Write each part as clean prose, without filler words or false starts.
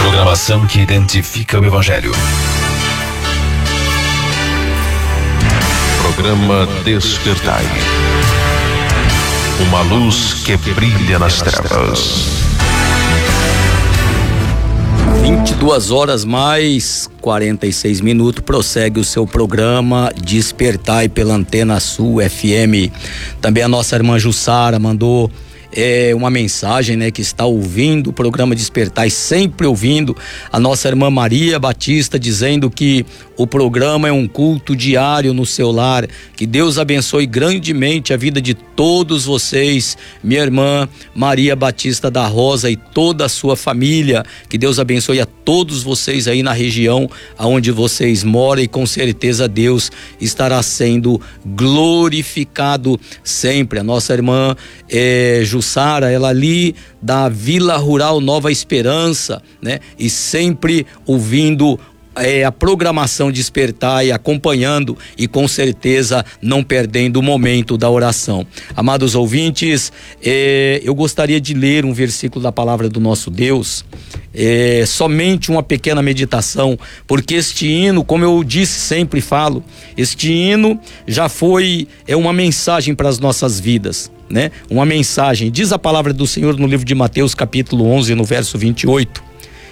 Programação que identifica o Evangelho. Programa Despertai. Uma luz que brilha nas trevas. 22 horas mais 46 minutos, prossegue o seu programa Despertai pela Antena Sul FM. Também a nossa irmã Jussara mandou uma mensagem, né, que está ouvindo o programa Despertar e sempre ouvindo. A nossa irmã Maria Batista dizendo que o programa é um culto diário no seu lar. Que Deus abençoe grandemente a vida de todos vocês, minha irmã Maria Batista da Rosa e toda a sua família. Que Deus abençoe a todos vocês aí na região aonde vocês moram, e com certeza Deus estará sendo glorificado sempre. A nossa irmã Jussara, ela ali da Vila Rural Nova Esperança, né? E sempre ouvindo a programação Despertar e acompanhando, e com certeza não perdendo o momento da oração. Amados ouvintes, eu gostaria de ler um versículo da palavra do nosso Deus, somente uma pequena meditação, porque este hino, como eu disse, sempre falo, este hino já foi uma mensagem para as nossas vidas, né? Uma mensagem. Diz a palavra do Senhor no livro de Mateus, capítulo 11, no verso 28.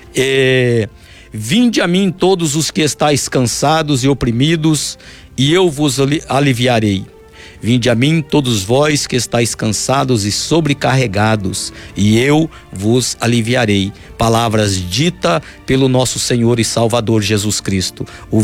Vinde a mim todos os que estáis cansados e oprimidos, e eu vos aliviarei. Vinde a mim todos vós que estáis cansados e sobrecarregados, e eu vos aliviarei. Palavras ditas pelo nosso Senhor e Salvador Jesus Cristo. O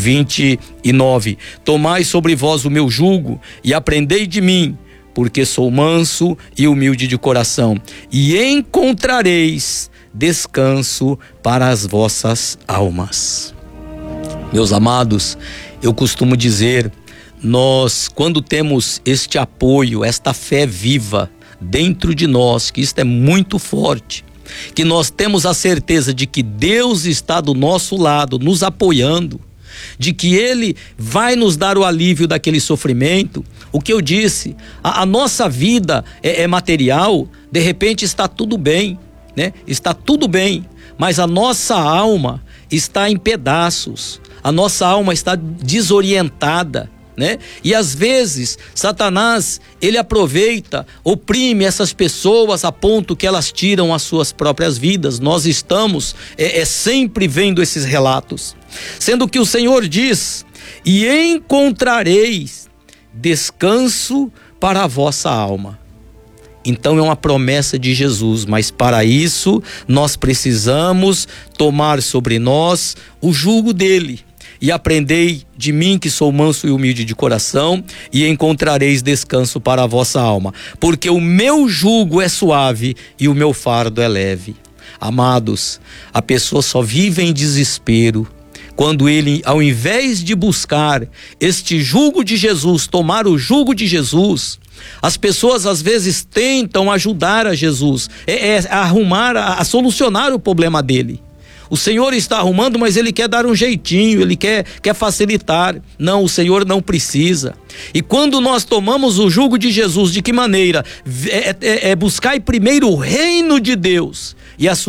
29. Tomai sobre vós o meu jugo e aprendei de mim, porque sou manso e humilde de coração, e encontrareis descanso para as vossas almas. Meus amados, eu costumo dizer, nós, quando temos este apoio, esta fé viva dentro de nós, que isto é muito forte, que nós temos a certeza de que Deus está do nosso lado, nos apoiando, de que Ele vai nos dar o alívio daquele sofrimento. O que eu disse, a nossa vida é material, de repente está tudo bem, né? Está tudo bem, mas a nossa alma está em pedaços, a nossa alma está desorientada, né? E às vezes Satanás, ele aproveita, oprime essas pessoas a ponto que elas tiram as suas próprias vidas. Nós estamos sempre vendo esses relatos, sendo que o Senhor diz: e encontrareis descanso para a vossa alma. Então é uma promessa de Jesus, mas para isso nós precisamos tomar sobre nós o jugo dele. E aprendei de mim, que sou manso e humilde de coração, e encontrareis descanso para a vossa alma, porque o meu jugo é suave e o meu fardo é leve. Amados, a pessoa só vive em desespero quando ele, ao invés de buscar este jugo de Jesus, tomar o jugo de Jesus. As pessoas às vezes tentam ajudar a Jesus, arrumar, a solucionar o problema dele. O Senhor está arrumando, mas Ele quer dar um jeitinho, Ele quer facilitar. Não, o Senhor não precisa. E quando nós tomamos o jugo de Jesus, de que maneira? Buscar primeiro o reino de Deus e a sua